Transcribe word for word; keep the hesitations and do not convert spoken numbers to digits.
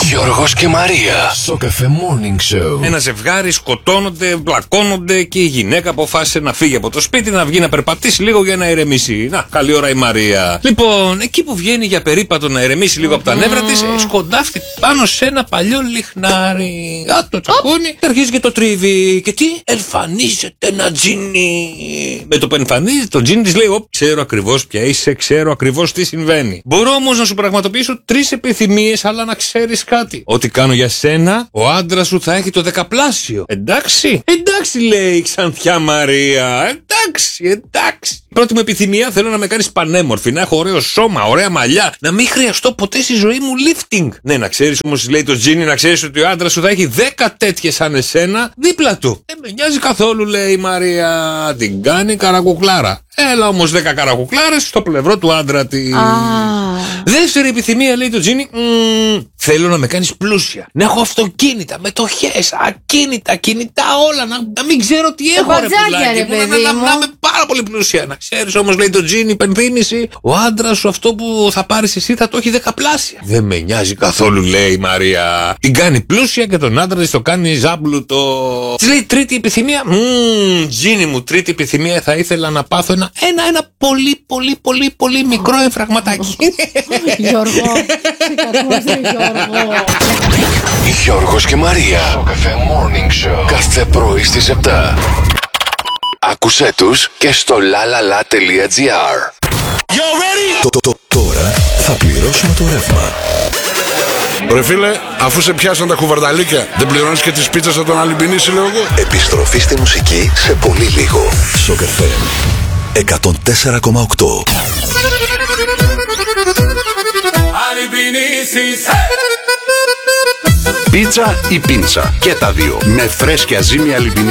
Γιώργος και Μαρία. Σοκαφέ Morning Show. Ένα ζευγάρι σκοτώνονται, μπλακώνονται και η γυναίκα αποφάσισε να φύγει από το σπίτι, να βγει να περπατήσει λίγο για να ηρεμήσει. Να, καλή ώρα η Μαρία. Λοιπόν, εκεί που βγαίνει για περίπατο να ηρεμήσει λίγο από τα νεύρα της, σκοντάφτει πάνω σε ένα παλιό λιχνάρι. Α, το τσακώνει και αρχίζει και το τρίβει. Και τι, εμφανίζεται ένα τζίνι. Με το που εμφανίζεται, το τζίνι της λέει: Ωπ, ξέρω ακριβώς ποια είσαι, ξέρω ακριβώς τι συμβαίνει. Μπορώ όμως να σου πραγματοποιήσω τρεις επιθυμίες, αλλά να ξέρεις κάτι. Ό,τι κάνω για σένα, ο άντρας σου θα έχει το δεκαπλάσιο. Εντάξει, εντάξει, λέει η Ξανθιά Μαρία. Εντάξει, εντάξει. Πρώτη μου επιθυμία, θέλω να με κάνεις πανέμορφη, να έχω ωραίο σώμα, ωραία μαλλιά, να μην χρειαστώ ποτέ στη ζωή μου lifting. Ναι, να ξέρεις όμως, λέει το Τζίνι, να ξέρεις ότι ο άντρας σου θα έχει δέκα τέτοιες σαν εσένα δίπλα του. Δεν με νοιάζει καθόλου, λέει η Μαρία. Την κάνει καρακουκλάρα. Έλα όμως δέκα καρακουκλάρες στο πλευρό του άντρα της. Ah. Δεύτερη επιθυμία, λέει το Τζίνι, θέλω να με κάνεις πλούσια. Να έχω αυτοκίνητα, μετοχές, ακίνητα, κινητά, όλα. Να, να μην ξέρω τι έχω, ρε πουλάκι μου. Να, να, να, να είμαι πάρα πολύ πλούσια. Να ξέρεις όμως, λέει το Τζίνι, υπενθύμηση, ο άντρας σου αυτό που θα πάρεις εσύ θα το έχει δεκαπλάσια. Δεν με νοιάζει καθόλου, λέει η Μαρία. Την κάνει πλούσια και τον άντρα της το κάνει ζάμπλουτο. Της λέει τρίτη επιθυμία, Τζίνι μου, τρίτη επιθυμία, θα ήθελα να πάθω ένα, ένα, ένα πολύ, πολύ, πολύ, πολύ μικρό εμφραγματάκι. Γιώργο, τι κακός, Γιώργο. Γιώργος και Μαρία. Σοκαφέ Morning Show. Κάθε πρωί στις επτά. Άκουσέ τους και στο lalala.gr. Τώρα θα πληρώσουμε το ρεύμα. Ρε φίλε, αφού σε πιάσαν τα κουβαρδαλίκια, δεν πληρώνεις και τις πίτσες από τον Αλυμπινίση, λέω εγώ. Επιστροφή στη μουσική σε πολύ λίγο. Σοκαφέ εκατόν τέσσερα κόμμα οκτώ. Πίτσα ή πίντσα, και τα δύο, με φρέσκια ζύμη Αλυμπινίση.